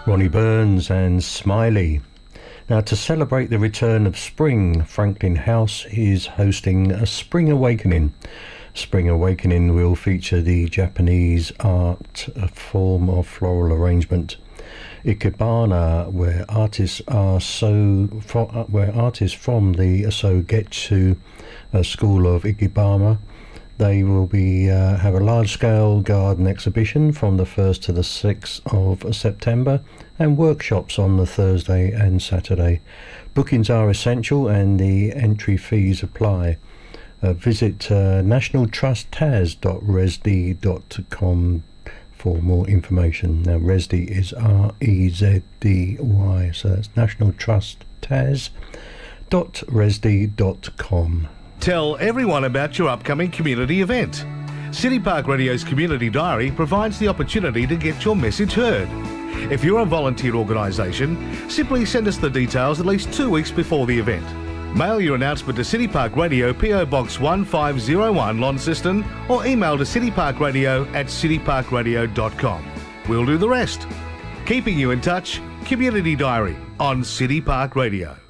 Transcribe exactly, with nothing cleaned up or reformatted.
Ronnie Burns and Smiley. Now, to celebrate the return of spring, Franklin House is hosting a Spring Awakening. Spring Awakening will feature the Japanese art form of floral arrangement Ikebana, where artists are so where artists from the Sogetsu uh, School of Ikebana. They will be uh, have a large-scale garden exhibition from the first to the sixth of September, and workshops on the Thursday and Saturday. Bookings are essential and the entry fees apply. Uh, visit uh, national trust taz dot resd dot com for more information. Now, Resdy is R E Z D Y, so that's national trust taz dot resd dot com. Tell everyone about your upcoming community event. City Park Radio's Community Diary provides the opportunity to get your message heard. If you're a volunteer organisation, simply send us the details at least two weeks before the event. Mail your announcement to City Park Radio, P O Box one five zero one, Launceston, or email to cityparkradio at cityparkradio dot com. We'll do the rest. Keeping you in touch, Community Diary on City Park Radio.